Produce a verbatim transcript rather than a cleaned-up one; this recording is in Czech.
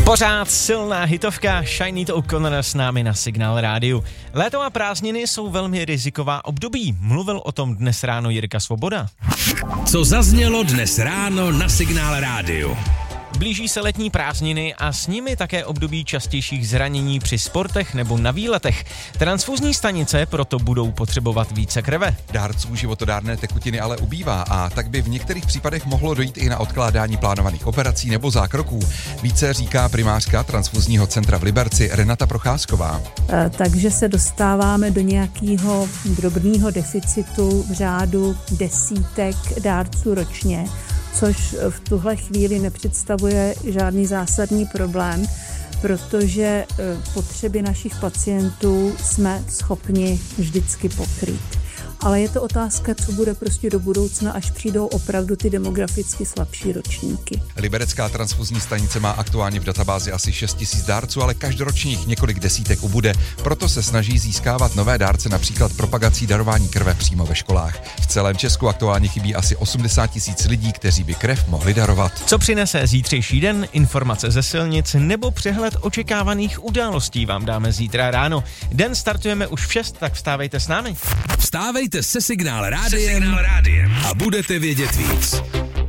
Pořád silná hitovka Sinéad O'Connor s námi na Signál rádiu. Léto a prázdniny jsou velmi riziková období. Mluvil o tom dnes ráno Jirka Svoboda. Co zaznělo dnes ráno na Signál rádiu? Blíží se letní prázdniny a s nimi také období častějších zranění při sportech nebo na výletech. Transfuzní stanice proto budou potřebovat více krve. Dárců životodárné tekutiny ale ubývá a tak by v některých případech mohlo dojít i na odkládání plánovaných operací nebo zákroků. Více říká primářka transfuzního centra v Liberci Renata Procházková. Takže se dostáváme do nějakého drobného deficitu v řádu desítek dárců ročně, což v tuhle chvíli nepředstavuje žádný zásadní problém, protože potřeby našich pacientů jsme schopni vždycky pokrýt. Ale je to otázka, co bude prostě do budoucna, až přijdou opravdu ty demograficky slabší ročníky. Liberecká transfuzní stanice má aktuálně v databázi asi šest tisíc dárců, ale každoročně jich několik desítek ubude. Proto se snaží získávat nové dárce, například propagací darování krve přímo ve školách. V celém Česku aktuálně chybí asi osmdesát tisíc lidí, kteří by krev mohli darovat. Co přinese zítřejší den, informace ze silnic nebo přehled očekávaných událostí vám dáme zítra ráno. Den startujeme už v šest, tak vstávejte s námi. Vstávejte se Signál rádiem a budete vědět víc.